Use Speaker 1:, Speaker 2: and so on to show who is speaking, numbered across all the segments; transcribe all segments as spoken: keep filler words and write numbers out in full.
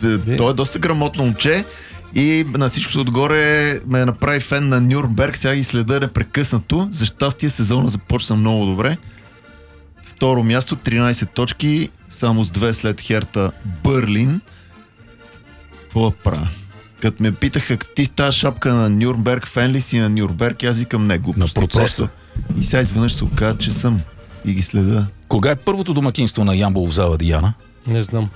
Speaker 1: Той е доста грамотно момче и на всичкото отгоре ме направи фен на Нюрнберг. Сега ги следа непрекъснато. За щастие сезона започна много добре. Второ място, тринайсет точки, само с две след Херта Берлин. Какво правя? Като ме питаха, ти с тази шапка на Нюрнберг, фен ли си на Нюрнберг, аз викам не, глупости.
Speaker 2: На процеса.
Speaker 1: И сега изведнъж се оказа, че съм и ги следа.
Speaker 2: Кога е първото домакинство на Ямбол в зала Диана?
Speaker 3: Не знам.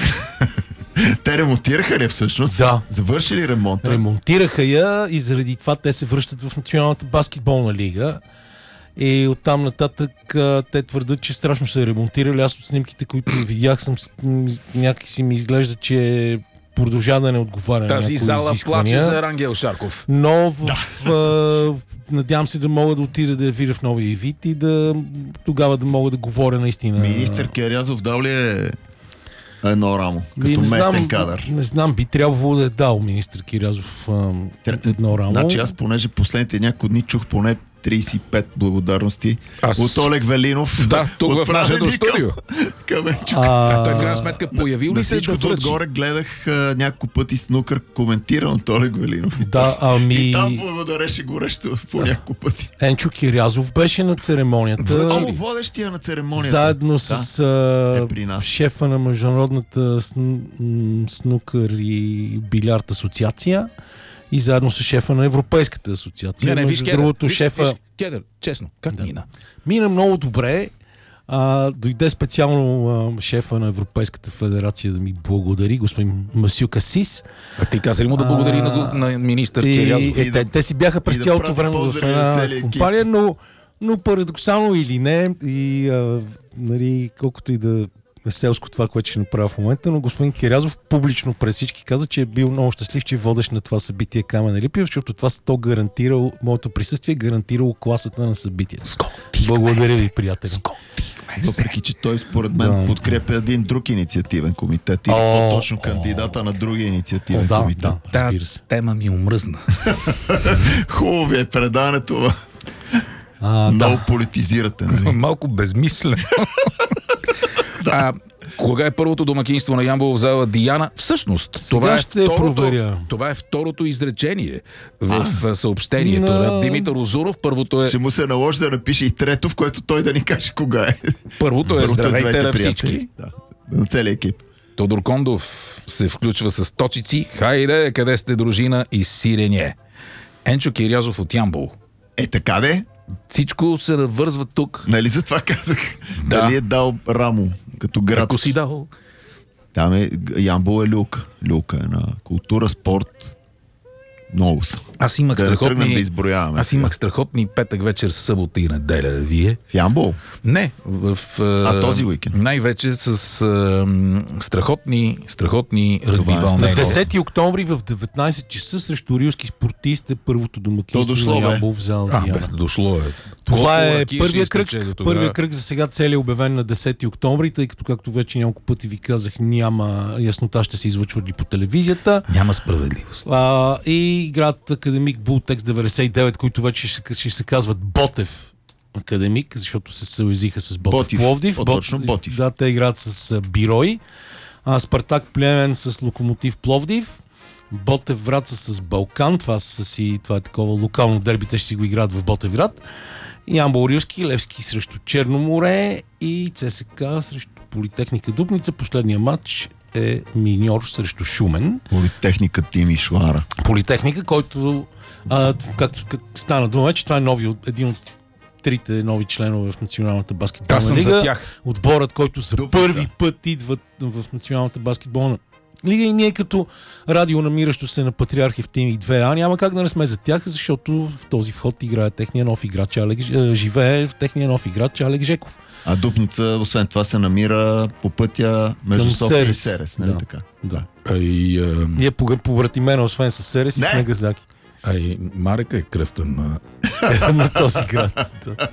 Speaker 1: Те ремонтираха ли всъщност?
Speaker 3: Да.
Speaker 1: Завършили ремонта?
Speaker 3: Ремонтираха я и заради това те се връщат в Националната баскетболна лига. И оттам нататък те твърдят, че страшно се ремонтирали. Аз от снимките, които видях, съм някакси ми изглежда, че продължава да не отговаря.
Speaker 2: Тази зала плаче за Рангел Шарков.
Speaker 3: Но в, да. в, надявам се да мога да отида да я видя в новия вид и да тогава да мога да говоря наистина.
Speaker 1: Министър Кирязов дал ли е едно рамо, като
Speaker 3: не
Speaker 1: местен
Speaker 3: знам,
Speaker 1: кадър?
Speaker 3: Не знам, би трябвало да е дал министър Кирязов едно рамо.
Speaker 1: Значи аз, понеже последните няколко дни чух поне трийсет и пет благодарности аз... от Олег Велинов.
Speaker 2: Да, тук в нашето студио.
Speaker 1: Към Енчук.
Speaker 2: А... Той в крайна сметка появил ли се да връчи?
Speaker 1: Отгоре гледах а, няколко пъти снукър коментиран от Олег Велинов.
Speaker 3: Да, ами...
Speaker 1: И там благодареше горещо по няколко пъти.
Speaker 3: Енчо Кирязов беше на церемонията.
Speaker 1: О, водещия на церемонията.
Speaker 3: Заедно да. с а, шефа на Международната снукър и билярд асоциация. И заедно с шефа на Европейската асоциация.
Speaker 2: Не, не, виж, Кедър,
Speaker 3: другото,
Speaker 2: виж,
Speaker 3: шефа...
Speaker 2: виж, Кедър, честно, как да. мина?
Speaker 3: Мина много добре. А, дойде специално а, шефа на Европейската федерация да ми благодари, господин Масю Касис.
Speaker 2: А ти каза ли му да благодари а, на, на министър
Speaker 3: и,
Speaker 2: Кирязов?
Speaker 3: Е, те, те си бяха през цялото да време в една компания, но, но парадоксално или не, и а, нали, колкото и да селско това, което ще направя в момента, но господин Кирязов публично през всички каза, че е бил много щастлив, че водещ на това събитие Камен Липиев, защото това то гарантирало, моето присъствие гарантирало класата на събитието. Благодаря ви, приятели.
Speaker 1: Въпреки, че той според мен да. подкрепя един друг инициативен комитет или о, по-точно о, кандидата о, на другия инициативен о, да, комитет.
Speaker 2: Да, да, тема ми омръзна.
Speaker 1: Хубаво ви е предаването. А, много да. политизирате. Нали?
Speaker 2: Малко безмислено. А кога е първото домакинство на Ямбол в зала Диана? Всъщност, това е, второто, това е второто изречение в а, съобщението на no. Димитър Озунов. Първото е...
Speaker 1: Ще му се наложи да напише и трето, в което той да ни каже кога е.
Speaker 2: Първото е първото здравейте на всички.
Speaker 1: Да, на целия екип.
Speaker 2: Тодор Кондов се включва с точици. Хайде, къде сте, дружина и сирене. Енчо Кирязов от Ямбол.
Speaker 1: Е, така де?
Speaker 2: Всичко се навързва тук.
Speaker 1: Нали за това казах? Да. Дали е дал рамо като град?
Speaker 2: Ако си дал.
Speaker 1: Там е, Ямбол е люка. Люка е на култура, спорт. Много са.
Speaker 2: Аз имах да страхотни...
Speaker 1: Да изброяваме.
Speaker 2: Аз имах страхотни петък вечер, събота и неделя. Вие?
Speaker 1: В Ямбол?
Speaker 2: Не. В,
Speaker 1: а този уикенд?
Speaker 2: Най-вече с а, страхотни, страхотни ръгби вълнения.
Speaker 3: На десети октомври в деветнайсет часа срещу рилски спортист е първото домакинство на Ямбол в зала
Speaker 2: Диана. А, бе, дошло е.
Speaker 3: Това е първия кръг. Първия кръг за сега цели е обявен на десети октомври, тъй като, както вече няколко пъти ви казах, няма яснота, ще се излъчва ли по телевизията.
Speaker 2: Няма справедливост.
Speaker 3: А, и играят Академик Бултекс деветдесет и девет, които вече ще, ще се казват Ботев Академик, защото се съюзиха с Ботев, Ботив. Пловдив.
Speaker 1: Точно Ботив.
Speaker 3: Да, те играят с Бирой. А, Спартак Плевен с Локомотив Пловдив. Ботев Враца с Балкан. Това, са си, това е такова локално дерби, те ще си го играят в Ботевград. Ямбол Рилски, Левски срещу Черно море и ЦСКА срещу Политехника Дупница. Последния матч е Миньор срещу Шумен.
Speaker 1: Политехника Тим и Шуара.
Speaker 3: Политехника, който, а, както стана дума, че това е нови, един от трите нови членове в Националната баскетболна
Speaker 2: лига.
Speaker 3: Аз съм
Speaker 2: за тях.
Speaker 3: Отборът, който за
Speaker 1: Дупница.
Speaker 3: Първи път идват в Националната баскетболна лига и ние като радио, намиращо се на Патриарх Евтимий две А, няма как да не сме за тях, защото в този вход играе техния нов играч Алек, живее в техния нов играч Алек Жеков.
Speaker 1: А Дупница, освен това, се намира по пътя между София и Серес, нали
Speaker 3: да.
Speaker 1: така?
Speaker 3: Да.
Speaker 2: А и, а...
Speaker 3: Ние побратимена, освен с Серес и с Нагазаки.
Speaker 2: А и Марека е кръстен на...
Speaker 3: на този град. Да.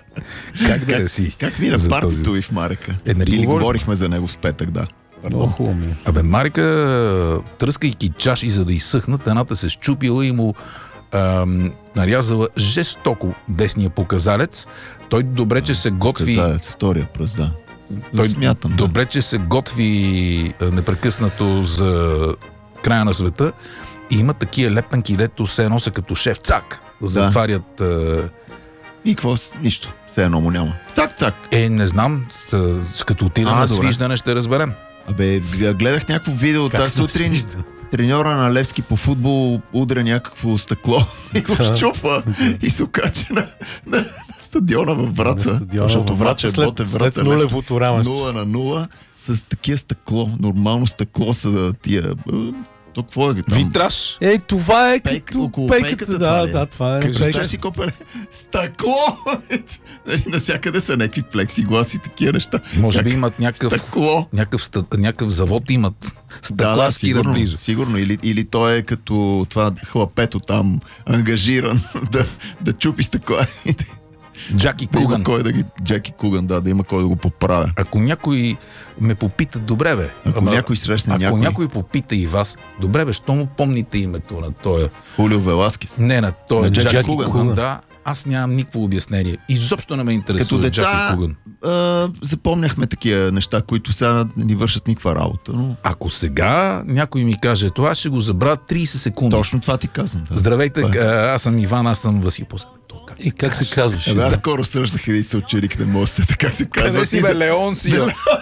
Speaker 2: Как да как, си?
Speaker 1: Как мира партито този... и в Марека?
Speaker 2: Е, нали
Speaker 1: Или
Speaker 2: говорих?
Speaker 1: говорихме за него в петък, да.
Speaker 3: Много ми.
Speaker 2: Абе, Марека, тръскайки чаши, за да изсъхнат, едната се счупила и му ам, нарязала жестоко десния показалец. Той добре, че се готви...
Speaker 1: Показалец, втория пръст, да.
Speaker 2: Той смятам, добре, да. че се готви непрекъснато за края на света и има такива лепенки, дето се носа като шеф цак. Затварят... Да.
Speaker 1: И какво? Нищо. Все едно му няма. Цак-цак.
Speaker 2: Е, не знам. С, с, като отидем на свиждане ще разберем.
Speaker 1: Абе, гледах някакво видео тази сутрин. Треньора на Левски по футбол удря някакво стъкло и го щупва и се окача на, на, на стадиона във Враца. Защото Враца е Ботев, Враца нула на нула с такива стъкло. Нормално стъкло са тия... То какво е там?
Speaker 2: Витраж.
Speaker 3: Е, това е
Speaker 1: Пейк,
Speaker 3: като
Speaker 1: около
Speaker 3: пейката,
Speaker 1: пейката,
Speaker 3: да,
Speaker 1: това
Speaker 3: да, това е.
Speaker 1: Кажи си, копеле, стъкло! Насякъде са някакви плексигласи и такива неща.
Speaker 2: Може как? би имат някакъв, някакъв, някакъв завод, имат стъкла, да, да,
Speaker 1: сигурно,
Speaker 2: близо.
Speaker 1: Сигурно, или, или той е като това хлапето там, ангажиран да, да чупи стъкла.
Speaker 2: Джаки
Speaker 1: да
Speaker 2: Куган.
Speaker 1: Има кой да ги, Джаки Куган, да, да има кой да го поправя.
Speaker 2: Ако някой ме попита, добре бе.
Speaker 1: Ако ама, някой срещне
Speaker 2: ако
Speaker 1: някой...
Speaker 2: някой попита и вас, добре бе, що му помните името на тоя...
Speaker 1: Хулио Веласкес.
Speaker 2: Не, на тоя Джаки, Джаки Куган.
Speaker 1: Куган.
Speaker 2: Да, аз нямам никакво обяснение. Изобщо не ме интересува
Speaker 1: деца,
Speaker 2: Джаки Куган.
Speaker 1: А, запомняхме такива неща, които сега не ни вършат никаква работа. Но...
Speaker 2: Ако сега някой ми каже това, ще го забравя трийсет секунди.
Speaker 1: Точно това ти казвам. Да.
Speaker 2: Здравейте, а, аз съм Иван, аз съм Васил Посъм.
Speaker 3: И как се казваш?
Speaker 1: Абе, аз скоро срещах един съученик, не мога да се как се казва.
Speaker 2: Къде си бе, Леон си?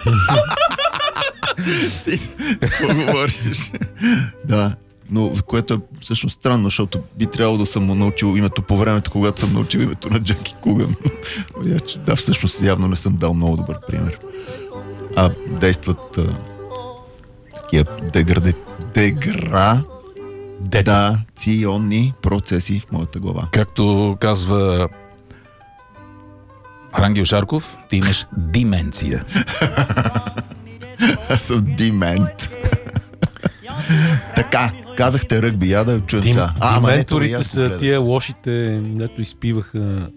Speaker 1: Какво говориш? Да, но което е всъщност странно, защото би трябвало да съм му научил името по времето, когато съм научил името на Джаки Куган. Да, всъщност явно не съм дал много добър пример. А действат а, такива деграде, дегра дегарационни процеси в моята глава.
Speaker 2: Както казва Рангел Шарков, ти имаш дименция.
Speaker 1: Аз съм димент. Така, казахте ръгби, я да чуем
Speaker 3: Дим,
Speaker 1: сега.
Speaker 3: А, дименторите са тия лошите, дето изпиваха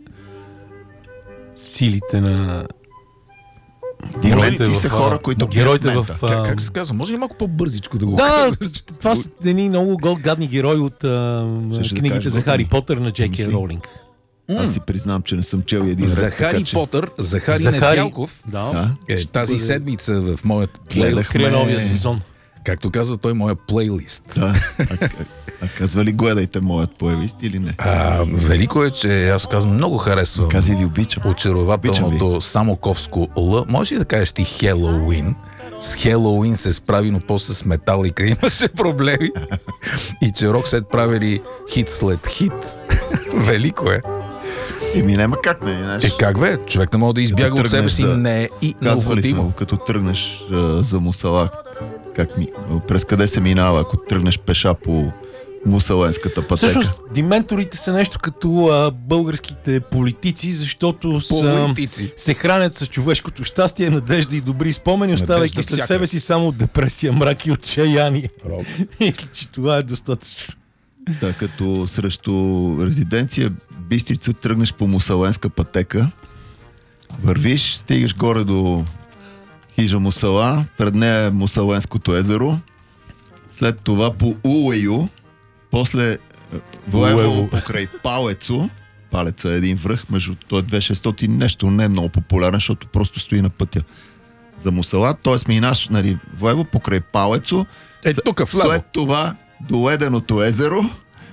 Speaker 3: силите на...
Speaker 1: Дименти са хора, които...
Speaker 3: Героите в...
Speaker 2: Как, как се казва? Може ли малко по-бързичко да го
Speaker 3: да,
Speaker 2: кажа?
Speaker 3: Това са едни много гадни герои от а, книгите да за Хари Потър на Джеки Роулинг.
Speaker 1: Аз си признавам, че не съм чел един
Speaker 2: За
Speaker 1: ред,
Speaker 2: Хари
Speaker 1: че...
Speaker 2: Потър, Захари,
Speaker 3: Захари
Speaker 2: Недялков,
Speaker 3: да.
Speaker 2: е, тази седмица в моят плейлист.
Speaker 3: Крия новия сезон.
Speaker 2: Както казва той, моя плейлист.
Speaker 1: Да. А, а казва ли гледайте моят плейлист или не?
Speaker 2: А, велико е, че аз казвам, много харесвам.
Speaker 1: Кази ви обичам.
Speaker 2: Очарователното самоковско Л. Може ли да кажеш ти Хелоуин? С Хелоуин се справи, но после с Металика имаше проблеми. И че Роксет правили хит след хит. Велико е.
Speaker 1: Еми няма как не, знаеш.
Speaker 2: Е как бе? Човек не може да избяга от себе си. За... Не и необходимо.
Speaker 1: Като тръгнеш а, за Мусала, как ми, през къде се минава, ако тръгнеш пеша по мусаленската пътека?
Speaker 3: Всъщност, дименторите са нещо като а, българските политици, защото са, се хранят с човешкото щастие, надежда и добри спомени, оставайки след себе си само депресия, мрак и отчаяние. Мисля, че това е достатъчно.
Speaker 1: Да, като срещу резиденция Бистрица тръгнеш по мусаленска пътека, вървиш, стигаш горе до хижа Мусала, пред нея е Мусаленското езеро, след това по Уейо, после Воевово покрай Палецо, Палеца е един връх, между той две хиляди и шестстотин нещо, не е много популярен, защото просто стои на пътя за Мусала, т.е. минаш, нали, Воево покрай Палецо,
Speaker 2: е, тук
Speaker 1: след това до Леденото езеро,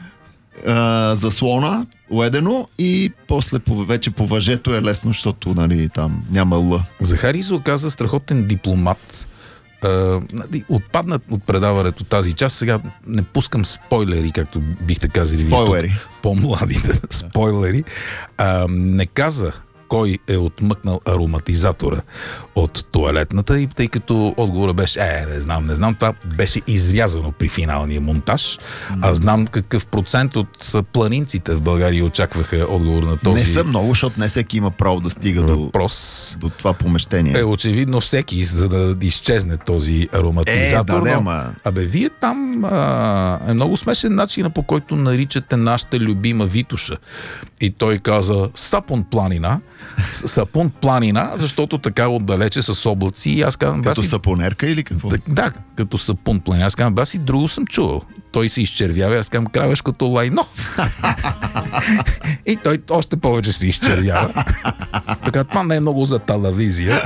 Speaker 1: а, заслона, Ледено и после вече по въжето е лесно, защото нали, там няма Л.
Speaker 2: Захари се оказа страхотен дипломат. Uh, отпаднат от предаването тази част. Сега не пускам спойлери, както бихте казали.
Speaker 1: Спойлери.
Speaker 2: По-младите спойлери. Uh, не каза кой е отмъкнал ароматизатора от тоалетната и тъй като отговорът беше е, не знам, не знам, това беше изрязано при финалния монтаж. Аз знам какъв процент от планинците в България очакваха отговор на този...
Speaker 1: Не са много, защото не всеки има право да стига
Speaker 2: въпрос.
Speaker 1: До, до това помещение.
Speaker 2: Е, очевидно всеки, за да изчезне този ароматизатор.
Speaker 1: Е, да,
Speaker 2: но...
Speaker 1: ма...
Speaker 2: Абе, вие там а, е много смешен начин, по който наричате нашата любима Витуша. И той каза Сапун планина, Сапун планина, защото така отдалече с облаци и аз казвам...
Speaker 1: Като
Speaker 2: баси...
Speaker 1: сапонерка или какво?
Speaker 2: Да, да, като сапун планина. Аз казвам, баси, друго съм чувал. Той се изчервява, аз казвам, кравеш като лайно. И той още повече се изчервява. Така, това не е много за телевизия.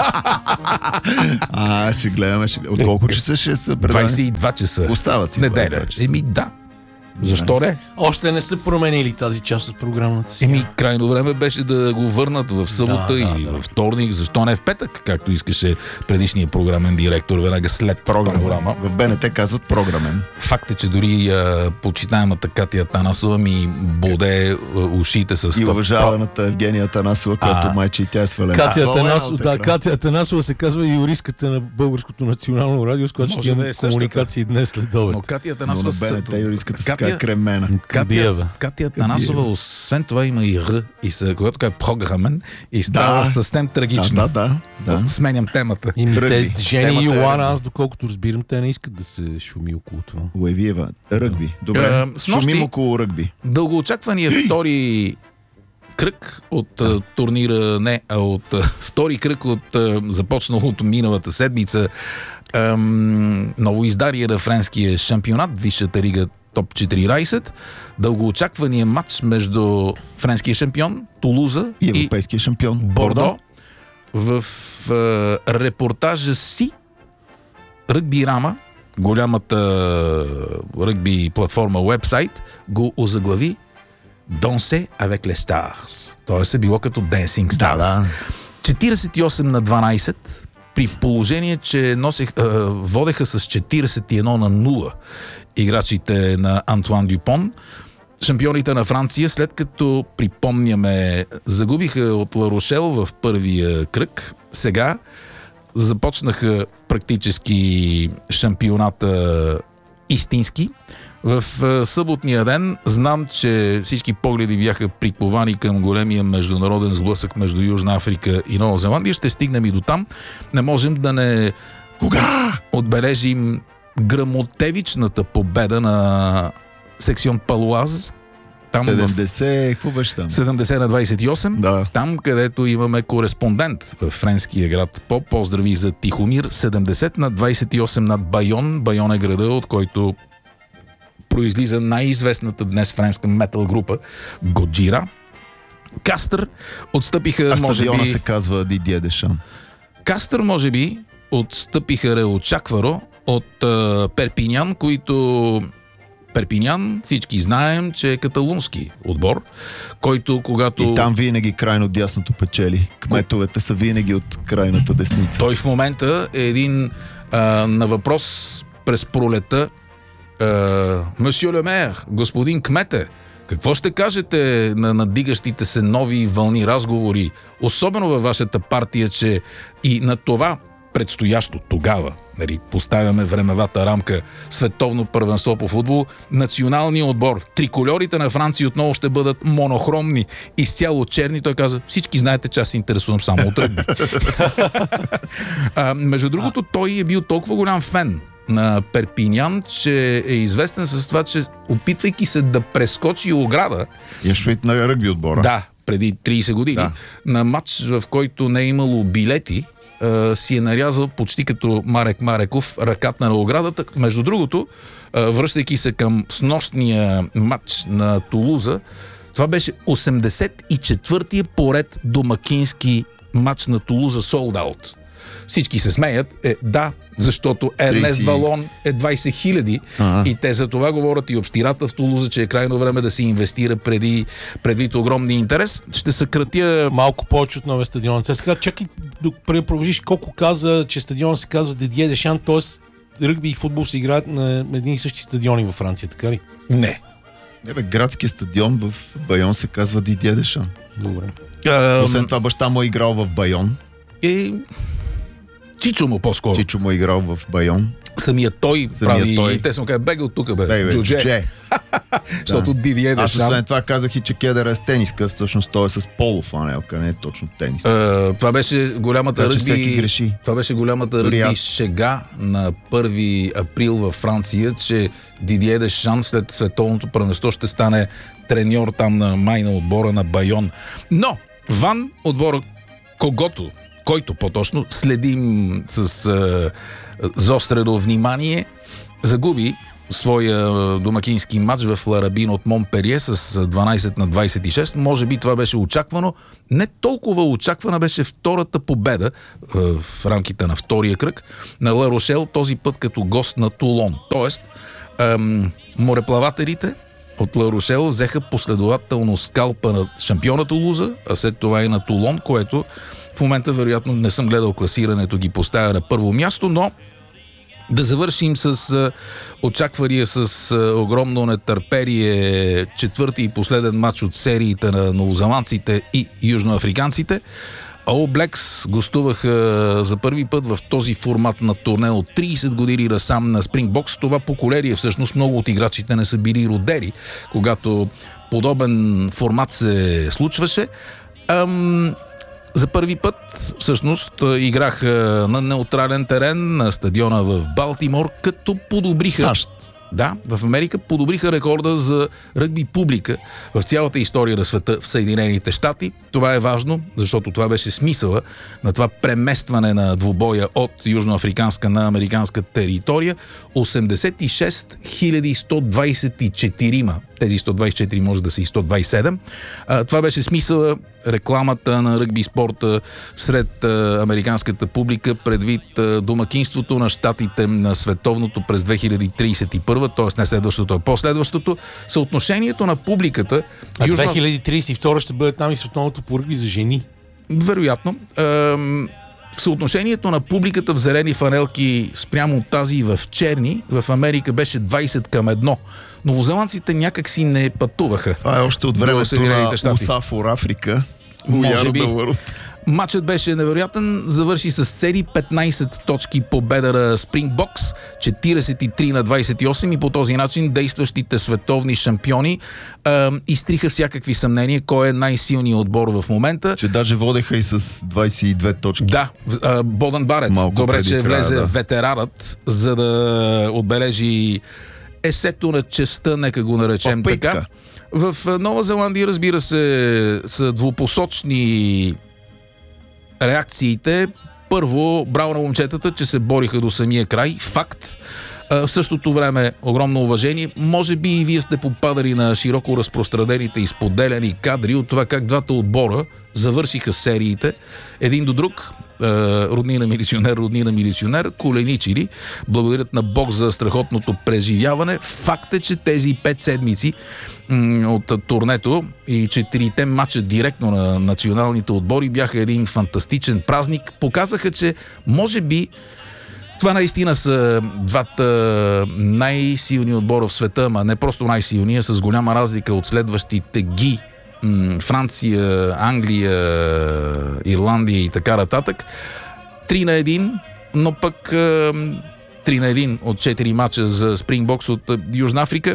Speaker 1: А, ще гледаме. Ще... От колко часа ще са предани?
Speaker 2: двайсет и два часа.
Speaker 1: Остават си.
Speaker 2: Неделя. Еми да. Защо не?
Speaker 3: Още не са променили тази част от програмата си.
Speaker 2: Еми, крайно време беше да го върнат в събота
Speaker 3: да,
Speaker 2: или
Speaker 3: да,
Speaker 2: във вторник. Защо не в петък, както искаше предишния програмен директор, веднага след програма.
Speaker 1: В БНТ казват програмен.
Speaker 2: Факт е, че дори а, почитаемата Катя Танасова ми боде а, ушите с...
Speaker 1: И уважаваната Евгения Танасова, която майче и тя е свалена.
Speaker 3: Катя Танасова, да, Катя Танасова се казва юристката на Българското национално радио, с която ще имаме да комуникации днес след обед.
Speaker 2: Но Катя Танасова...
Speaker 1: Но на БНТ юристката се казва Кремена.
Speaker 2: Катя, Катя Танасова, освен това има и Р, и се, когато е програмен, и става да, съвсем трагично.
Speaker 1: Да, да, да.
Speaker 2: да. Сменям темата.
Speaker 3: И те, Жени и Йоана, аз доколкото разбирам, те не искат да се шуми около това.
Speaker 1: Уевиева, ръгби. Добре,
Speaker 2: а,
Speaker 1: шумим около ръгби.
Speaker 2: Дългоочаквания втори кръг от а, турнира, не, а от а, втори кръг от а, започналото миналата седмица ам, ново издание на френския шампионат, Висшата лига топ четиринайсет, дългоочаквания матч между френския шампион Тулуза
Speaker 1: и европейския
Speaker 2: и
Speaker 1: шампион
Speaker 2: Бордо. В а, репортажа си Ръгби Рама, голямата ръгби платформа уебсайт, го озаглави Danser avec les stars. Тоест е било като Dancing Stars.
Speaker 1: Да, да.
Speaker 2: четирийсет и осем на дванайсет, при положение, че носех, а, водеха с четирийсет и едно на нула играчите на Антуан Дюпон. Шампионите на Франция, след като, припомняме, загубиха от Ла Рошел в първия кръг, сега започнаха практически шампионата истински. В съботния ден знам, че всички погледи бяха приковани към големия международен сблъсък между Южна Африка и Нова Зеландия. Ще стигнем и до там. Не можем да не
Speaker 1: Кога?
Speaker 2: отбележим грамотевичната победа на секцион Палуаз. Там
Speaker 1: седемдесет, какво беше там?
Speaker 2: седемдесет на двайсет и осем.
Speaker 1: Да.
Speaker 2: Там, където имаме кореспондент в френския град По. Поздрави за Тихомир. седемдесет на двайсет и осем над Байон. Байон е града, от който произлиза най-известната днес френска метал група Годжира. Кастър отстъпиха,
Speaker 1: а
Speaker 2: може би...
Speaker 1: се казва Дидие Дешан.
Speaker 2: Кастър, може би, отстъпиха реочакваро от а, Перпинян, които... Перпинян, всички знаем, че е каталунски отбор, който когато...
Speaker 1: И там винаги крайно дясното печели. Кметовете са винаги от крайната десница.
Speaker 2: Той в момента е един а, на въпрос през пролета. Мъсьо Лемер, господин кмете, какво ще кажете на надигащите се нови вълни разговори, особено във вашата партия, че и на това предстоящо тогава, нали, поставяме времевата рамка, световно първенство по футбол, националният отбор, трикольорите на Франция отново ще бъдат монохромни, изцяло черни. Той каза, всички знаете, че аз се интересувам само от ръгби. Между другото, той е бил толкова голям фен на Перпинян, че е известен с това, че опитвайки се да прескочи ограда...
Speaker 1: Ешто на ръгби отбора.
Speaker 2: Да, преди трийсет години. Да. На матч, в който не е имало билети, си е нарязал почти като Марек Мареков ръката на оградата. Между другото, връщайки се към снощния матч на Тулуза, това беше осемдесет и четвъртия поред домакински матч на Тулуза sold out. Всички се смеят. Е, да, защото Ернест Валон е двайсет хиляди и те за това говорят и общината в Тулуза, че е крайно време да се инвестира преди, предвид огромния интерес. Ще съкратя...
Speaker 3: Малко повече от новия стадион. Сега чакай да продължиш колко каза, че стадион се казва Дидие Дешан, т.е. ръгби и футбол се играят на едни и същи стадиони във Франция, така ли?
Speaker 2: Не.
Speaker 1: Не бе, градския стадион в Байон се казва Дидие Дешан.
Speaker 3: Добре.
Speaker 1: А, Освен това, баща му е играл в Байон.
Speaker 2: И... Чичо му по-скоро.
Speaker 1: Чичо му е играл в Байон.
Speaker 2: Самият той
Speaker 1: Самия
Speaker 2: прави...
Speaker 1: той.
Speaker 2: И те са му казали, бега от тук, бе.
Speaker 1: Бей, бе Джудже.
Speaker 2: Защото да. Дидие Дешан...
Speaker 1: Аз освен това казах и, че Кедър е с тениска. Всъщност той е с полуфанелка, не е точно тенис.
Speaker 2: Uh, това беше голямата
Speaker 1: да,
Speaker 2: ръгби... Това беше голямата ръгби шега на първи април във Франция, че Дидие Дешан след световното първенство ще стане треньор там на майна отбора на Байон. Но Ван, отбора, когото който по-точно следим с а, заострено внимание, загуби своя домакински матч в Ларабин от Монперие с дванайсет на двайсет и шест. Може би това беше очаквано. Не толкова очаквана беше втората победа в рамките на втория кръг на Ла Рошел, този път като гост на Тулон. Тоест, ем, мореплавателите от Ла Рошел взеха последователно скалпа на шампиона Тулуза, а след това и на Тулон, което в момента вероятно не съм гледал класирането, ги поставя на първо място, но да завършим с а, очаквания с а, огромно нетърпение четвърти и последен матч от сериите на новозеландците и южноафриканците. All Blacks гостуваха за първи път в този формат на турне от трийсет години насам на Спрингбокс. Това поколение всъщност много от играчите не са били родени, когато подобен формат се случваше. Ам... За първи път всъщност играх на неутрален терен на стадиона в Балтимор, като подобриха...
Speaker 1: САЩ.
Speaker 2: Да, в Америка подобриха рекорда за ръгби публика в цялата история на света в Съединените щати. Това е важно, защото това беше смисъла на това преместване на двубоя от южноафриканска на американска територия. осемдесет и шест хиляди сто двайсет и четири, тези сто двайсет и четири може да са и сто двайсет и седем. А, това беше смисъла, рекламата на ръгби спорта сред а, американската публика предвид а, домакинството на щатите на световното през две хиляди трийсет и първа, т.е. не следващото, а последващото. Съотношението на публиката...
Speaker 3: А южно... две хиляди трийсет и втора ще бъде там и световното по ръгби за жени.
Speaker 2: Вероятно. Ам... Съотношението на публиката в зелени фанелки спрямо тази в черни в Америка беше двайсет към едно. Новозеландците някак си не пътуваха.
Speaker 1: Това е още от времето на Усафор Африка.
Speaker 2: Може би. Матчът беше невероятен, завърши с цели петнайсет точки победа на Спрингбокс, четирийсет и три на двайсет и осем, и по този начин действащите световни шампиони е, изтриха всякакви съмнения кой е най-силният отбор в момента.
Speaker 1: Че даже водеха и с двайсет и две точки.
Speaker 2: Да, е, Бодън Барет. Малко добре, че края, влезе да. ветеранът, за да отбележи есето на честта, нека го наречем
Speaker 1: Попитка.
Speaker 2: Така. В Нова Зеландия, разбира се, са двупосочни реакциите. Първо, браво на момчетата, че се бориха до самия край. Факт. В същото време огромно уважение. Може би и вие сте попадали на широко разпространените и споделяни кадри от това как двата отбора завършиха сериите един до друг. Роднина милиционер, роднина милиционер, коленичили. Благодарят на Бог за страхотното преживяване. Факт е, че тези пет седмици м- от турнето и четирите матча директно на националните отбори бяха един фантастичен празник. Показаха, че може би това наистина са двата най-силни отбора в света, ама не просто най-силни, а с голяма разлика от следващите ги Франция, Англия, Ирландия и така нататък. три на едно, но пък три на едно от четири мача за Спрингбокс от Южна Африка.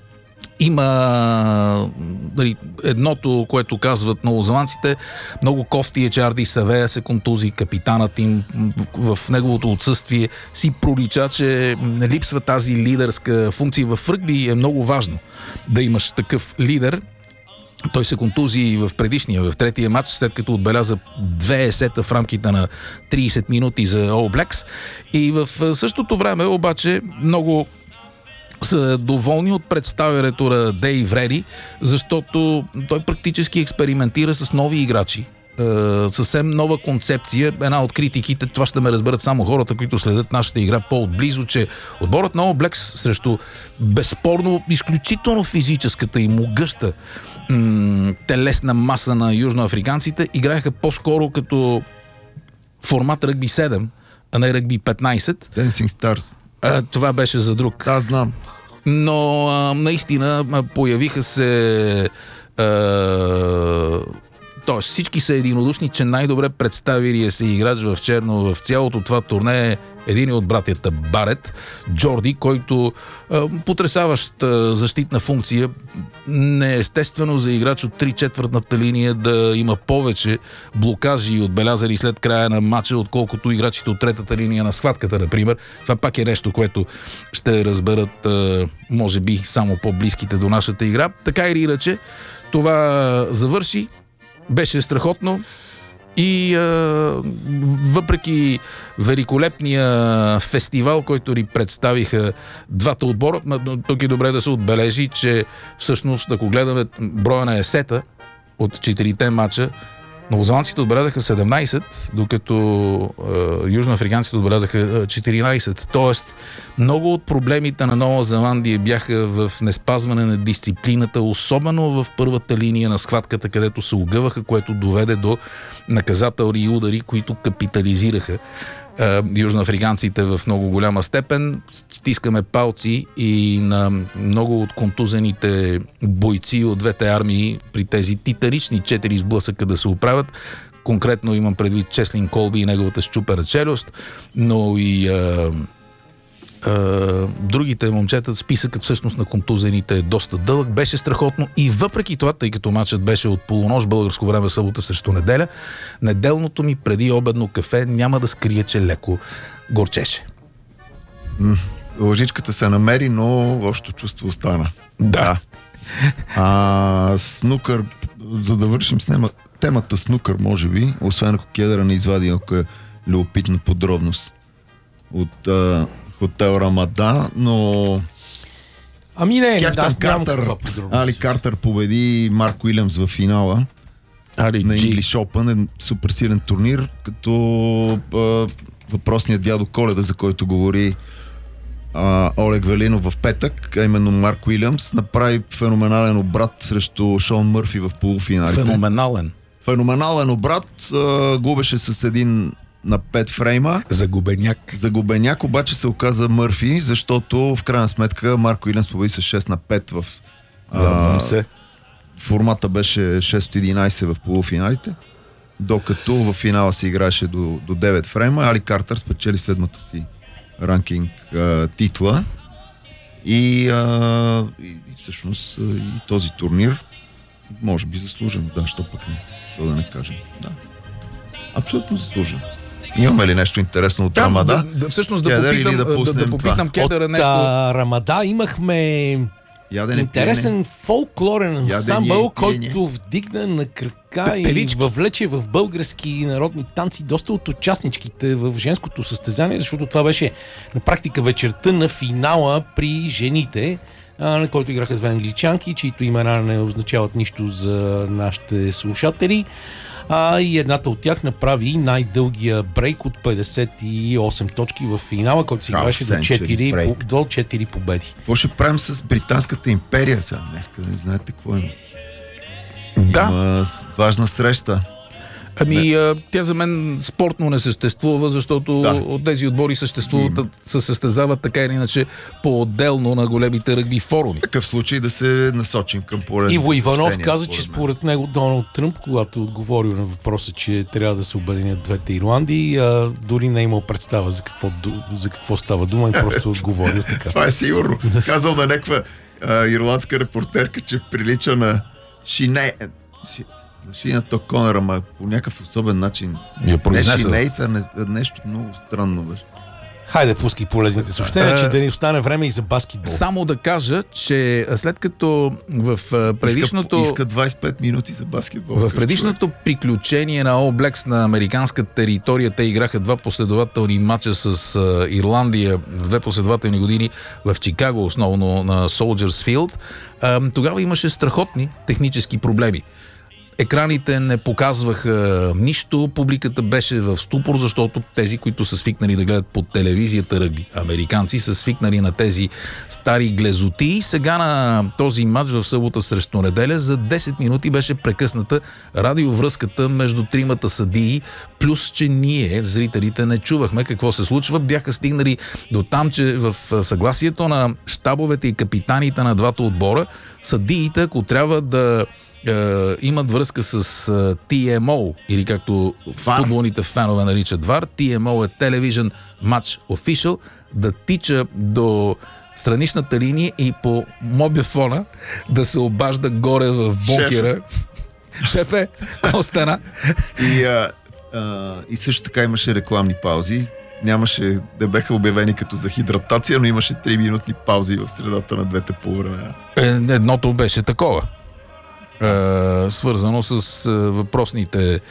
Speaker 2: Има дали, едното, което казват новозеландците, много кофти е, че Арди Савея се контузи, капитанът им в неговото отсъствие си пролича, че липсва тази лидерска функция. В ръгби е много важно да имаш такъв лидер. Той се контузи в предишния, в третия матч, след като отбеляза две есета в рамките на трийсет минути за All Blacks. И в същото време обаче много са доволни от представянето на Дейв Реди, защото той практически експериментира с нови играчи. Е, съвсем нова концепция. Една от критиките, това ще ме разберат само хората, които следят нашата игра по-отблизо, че отборът на All Blacks срещу безспорно изключително физическата и могъща м- телесна маса на южноафриканците играеха по-скоро като формат ръгби седем, а не ръгби петнайсет.
Speaker 1: Dancing Stars.
Speaker 2: А, това беше за друг.
Speaker 1: Аз знам.
Speaker 2: Но а, наистина а, появиха се... А, Тоест всички са единодушни, че най-добре представилия се играч в черно в цялото това турне е един от братята Барет, Джорди, който а, потресаваща защитна функция. Неестествено за играч от три четвъртната линия да има повече блокажи отбелязали след края на матча, отколкото играчите от третата линия на схватката, например. Това пак е нещо, което ще разберат а, може би само по-близките до нашата игра. Така или иначе, това завърши. Беше страхотно. И а, въпреки великолепния фестивал, който ни представиха двата отбора, тук е добре да се отбележи, че всъщност, ако гледаме броя на есета от четирите матча, новозеландците отбелязаха седемнайсет, докато е, южноафриканците отбелязаха четиринайсет. Тоест, много от проблемите на Нова Зеландия бяха в неспазване на дисциплината, особено в първата линия на схватката, където се огъваха, което доведе до наказателни удари, които капитализираха е, южноафриканците в много голяма степен. Стискаме палци и на много от контузените бойци от двете армии при тези титанични четири изблъсъка да се оправят. Конкретно имам предвид Чеслин Колби и неговата счупена челюст, но и а, а, другите момчета, списъкът всъщност на контузените е доста дълъг. Беше страхотно и въпреки това, тъй като матчът беше от полунощ българско време, събота срещу неделя, неделното ми преди обедно кафе, няма да скрия, че леко горчеше.
Speaker 1: Лъжичката се намери, но лошото чувство остана.
Speaker 2: Да.
Speaker 1: А, снукър, за да вършим с нема, темата снукър, може би, освен ако Кедъра не извади, ако е любопитна подробност от а, хотел Рамада, но...
Speaker 3: Ами не,
Speaker 1: да, аз нямам каква подробност. Али Картер победи Марк Уилямс в финала Али на English Open, е супер силен турнир, като а, въпросният дядо Коледа, за който говори Uh, Олег Велинов в петък, а именно Марк Уилямс, направи феноменален обрат срещу Шон Мърфи в полуфиналите.
Speaker 2: Феноменален.
Speaker 1: Феноменален обрат, uh, губеше с един на пет фрейма.
Speaker 2: Загубеняк.
Speaker 1: Загубеняк, обаче се оказа Мърфи, защото в крайна сметка Марк Уилямс победи с шест на пет в...
Speaker 2: Uh, се.
Speaker 1: Формата беше шест единайсет в полуфиналите, докато в финала се играеше до, до девет фрейма. Али Картер спечели седмата си ранкинг а, титла и, а, и, и всъщност а, и този турнир може би заслужен. Да, що пък не? Що да не кажем? Да. Абсолютно заслужен. Имаме ли нещо интересно от да, Рамада?
Speaker 2: Да, да, всъщност да Кедър, попитам, да, да, да попитам Кедъра нещо.
Speaker 3: От Рамада имахме
Speaker 1: Ядене,
Speaker 3: интересен
Speaker 1: пиене.
Speaker 3: Фолклорен ансамбъл, който вдигна на крака и въвлече в български народни танци доста от участничките в женското състезание, защото това беше на практика вечерта на финала при жените, на който играха две англичанки, чието имена не означават нищо за нашите слушатели. А, и едната от тях направи най-дългия брейк от петдесет и осем точки в финала, който се играше до четири, по, до четири победи.
Speaker 1: Какво ще правим с Британската империя сега днес? Не знаете какво е.
Speaker 2: Да.
Speaker 1: Има важна среща.
Speaker 2: Ами, а, тя за мен спортно не съществува, защото да. От тези отбори съществуват, и... се състезават така или иначе по-отделно на големите ръгби форуми.
Speaker 1: В такъв случай да се насочим към полезни.
Speaker 3: Иво Иванов каза, че според него Доналд Тръмп, когато отговорил на въпроса, че трябва да се обединят двете Ирландии, а, дори не е имал представа за какво, за какво става дума и просто отговорил така.
Speaker 1: Това е сигурно. Казал на някаква а, ирландска репортерка, че прилича на Шине... Шинато Конър, ама по някакъв особен начин. Не Шинейта, не, нещо много странно беше.
Speaker 3: Хайде, пускай полезните съобщения, че да ни остане време и за баскетбол.
Speaker 2: Само да кажа, че след като в предишното...
Speaker 1: Иска, иска двайсет и пет минути за баскетбол.
Speaker 2: В предишното приключение на All Blacks на американска територия те играха два последователни матча с а, Ирландия в две последователни години в Чикаго, основно на Soldiers Field. А, тогава имаше страхотни технически проблеми. Екраните не показваха нищо, публиката беше в ступор, защото тези, които са свикнали да гледат по телевизията ръгби, американци, са свикнали на тези стари глезоти. Сега на този матч в събота срещу неделя за десет минути беше прекъсната радиовръзката между тримата съдии, плюс че ние, зрителите, не чувахме какво се случва. Бяха стигнали до там, че в съгласието на щабовете и капитаните на двата отбора, съдиите, ако трябва да Uh, имат връзка с uh, Ти Ем О, или както футболните фенове наричат ВАР. Ти Ем О е Television Match Official, да тича до страничната линия и по мобилфона да се обажда горе в бункера. Шефе, какво стана?
Speaker 1: И, uh, uh, и също така имаше рекламни паузи. Нямаше да беха обявени като за хидратация, но имаше три минутни паузи в средата на двете полувремена.
Speaker 2: Едното беше такова. Uh, свързано с uh, въпросните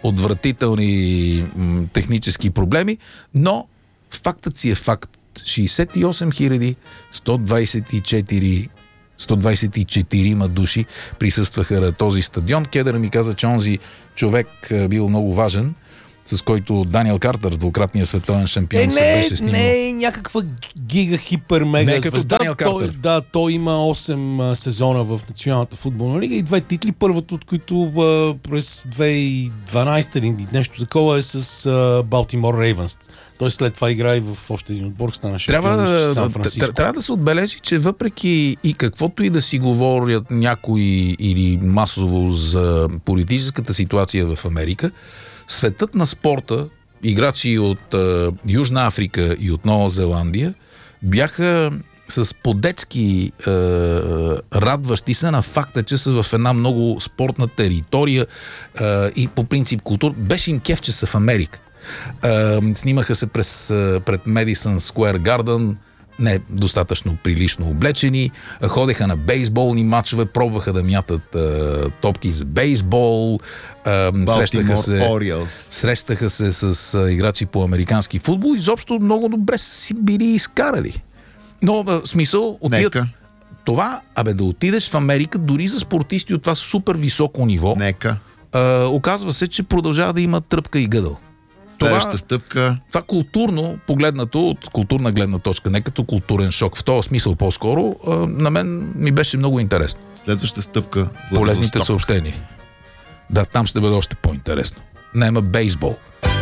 Speaker 2: отвратителни м, технически проблеми, но фактът си е факт. шейсет и осем хиляди сто двадесет и четири сто двадесет и четири души присъстваха на този стадион. Кедър ми каза, че онзи човек бил много важен, с който Даниел Картер, двукратният световен шампион, е, не, се беше снимал.
Speaker 3: Не е някаква гига, хипер, мега
Speaker 2: не, като
Speaker 3: звезда.
Speaker 2: Даниел Картер.
Speaker 3: Той, да, той има осем а, сезона в Националната футболна лига и две титли. Първата, от които а, през две хиляди и дванадесета или нещо такова е с а, Балтимор Рейвънс. Той след това играе в още един отбор, стана шампион в Сан Франциско.
Speaker 2: Трябва да се отбележи, че въпреки и каквото и да си говорят някои или масово за политическата ситуация в Америка, светът на спорта, играчи от а, Южна Африка и от Нова Зеландия, бяха с по-детски а, радващи се на факта, че са в една много спортна територия а, и по принцип култура. Беше им кеф, че са в Америка. А, снимаха се през, пред Медисън Скуер Гарден, не достатъчно прилично облечени, ходеха на бейсболни матчове, пробваха да мятат а, топки за бейсбол, а, срещаха, се, срещаха се с а, играчи по американски футбол и изобщо много добре са си били изкарали. Но в смисъл, отидат... Това, абе да отидеш в Америка, дори за спортисти от това супер високо ниво,
Speaker 1: Нека.
Speaker 2: А, оказва се, че продължава да има тръпка и гъдъл.
Speaker 1: Следващата това, стъпка.
Speaker 2: Това културно, погледнато от културна гледна точка, не като културен шок, в този смисъл по-скоро, а, на мен ми беше много интересно.
Speaker 1: Следващата стъпка.
Speaker 2: Полезните съобщения. Да, там ще бъде още по-интересно. Нема бейсбол.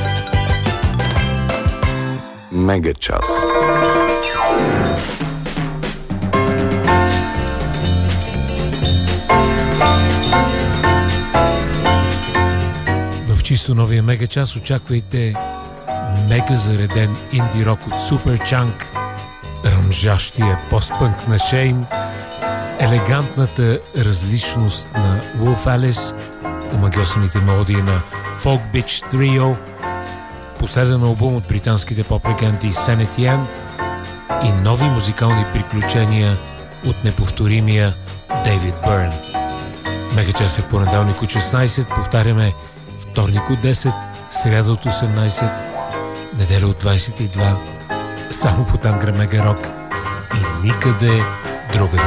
Speaker 4: Мега час.
Speaker 5: В чисто новия мега час очаквайте мега зареден инди рок от Суперчанк, ръмжащия постпънк на Шейн, елегантната различност на Wolf Alice, омагьосаните мелодии на Folk Beach Trio, последен албум от британските поп-легенди Сен Етиен и нови музикални приключения от неповторимия Дейвид Бърн. Мега час е в понеделник от шестнадесет, повтаряме вторник от десет, сряда от осемнадесет, неделя от двадесет и два, само по Тангра Мега Рок и никъде другаде.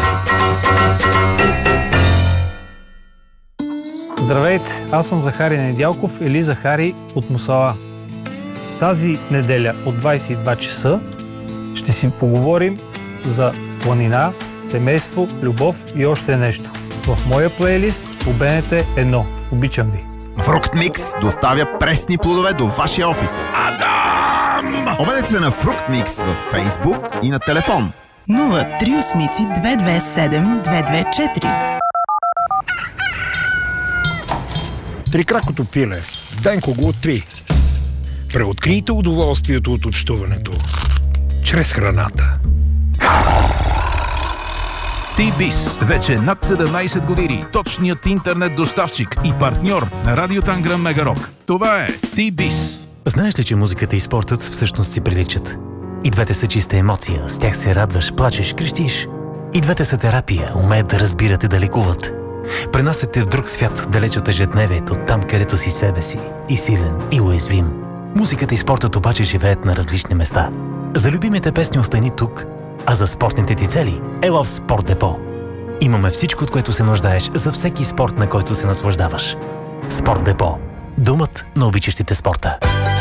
Speaker 6: Здравейте, аз съм Захари Недялков или Захари от Мусала. Тази неделя от двадесет и два часа ще си поговорим за планина, семейство, любов и още нещо. В моя плейлист по Б Н Т едно. Обичам ви!
Speaker 1: Фруктмикс доставя пресни плодове до вашия офис. Адам! Обадете се на Фруктмикс във Фейсбук и на телефон
Speaker 7: нула три осем две две седем две две четири.
Speaker 8: Трикракото пиле. Денко го три. Преоткрийте удоволствието от общуването чрез храната.
Speaker 9: T-Biz. Вече над седемнадесет години. Точният интернет доставчик и партньор на Радио Тангра Мега Рок. Това е T-Biz.
Speaker 10: Знаеш ли, че музиката и спортът всъщност си приличат? И двете са чиста емоция. С тях се радваш, плачеш, крещиш. И двете са терапия. Умеят да разбират и да лекуват. Пренасят те в друг свят, далеч от ежедневието, там където си себе си. И силен, и уязвим. Музиката и спортът обаче живеят на различни места. За любимите песни остани тук, а за спортните ти цели ела в Спорт Депо. Имаме всичко, от което се нуждаеш за всеки спорт, на който се наслаждаваш. Спорт Депо. Домът на обичащите спорта.